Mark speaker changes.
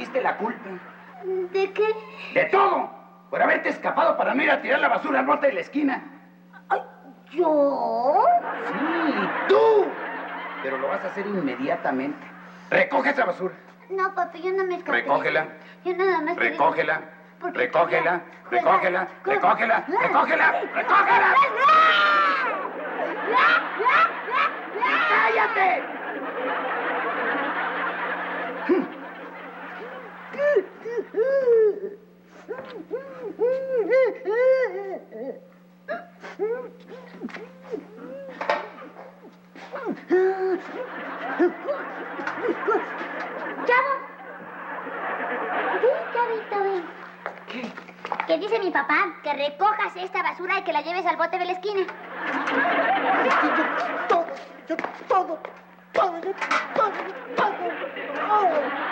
Speaker 1: tuviste la culpa.
Speaker 2: ¿De qué?
Speaker 1: ¡De todo! Por haberte escapado para no ir a tirar la basura al bote de la esquina.
Speaker 2: Ay, ¿yo?
Speaker 1: Sí, tú. Pero lo vas a hacer inmediatamente. Recoge esa basura.
Speaker 2: No, papi, yo no me escapé.
Speaker 1: Recógela.
Speaker 2: Yo nada más...
Speaker 1: Recógela.
Speaker 2: Porque
Speaker 1: Recógela.
Speaker 2: quería
Speaker 1: Recógela.
Speaker 2: jugar.
Speaker 1: Recógela. Recógela. Recógela. ¡Cállate!
Speaker 2: ¡Chavo! Chavito, ven.
Speaker 1: ¿Qué?
Speaker 2: ¿Qué dice mi papá? Que recojas esta basura y que la lleves al bote de la esquina.
Speaker 3: Todo.